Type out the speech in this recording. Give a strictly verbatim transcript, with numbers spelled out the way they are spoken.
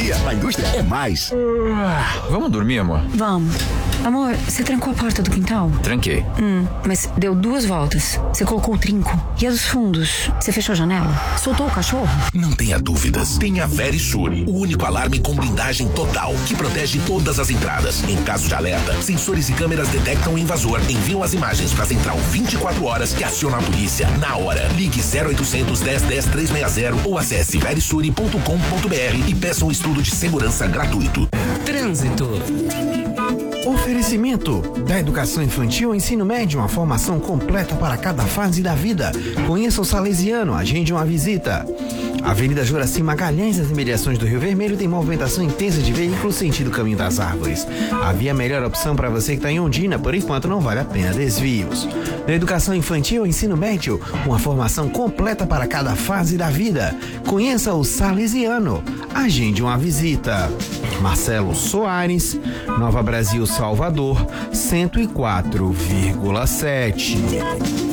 tecnologia. Na indústria é mais. Uh, vamos dormir, amor? Vamos. Amor, você trancou a porta do quintal? Tranquei. Hum, mas deu duas voltas. Você colocou o trinco. E a dos fundos? Você fechou a janela? Soltou o cachorro? Não tenha dúvidas. Tem a Verisure, o único alarme com blindagem total, que protege todas as entradas. Em caso de alerta, sensores e câmeras detectam o invasor, enviam as imagens para a central vinte e quatro horas e aciona a polícia na hora. Ligue zero oitocentos, dez, dez, trezentos e sessenta ou acesse verisure ponto com ponto br e peça um estudo de segurança gratuito. Trânsito. Oferecimento da educação infantil ao ensino médio, uma formação completa para cada fase da vida. Conheça o Salesiano, agende uma visita. Avenida Juraci Magalhães, nas imediações do Rio Vermelho, tem movimentação intensa de veículos sentido Caminho das Árvores. Havia a melhor opção para você que está em Ondina, por enquanto não vale a pena desvios. Da educação infantil ao ensino médio, uma formação completa para cada fase da vida. Conheça o Salesiano, agende uma visita. Marcelo Soares, Nova Brasil Salvador, cento e quatro vírgula sete.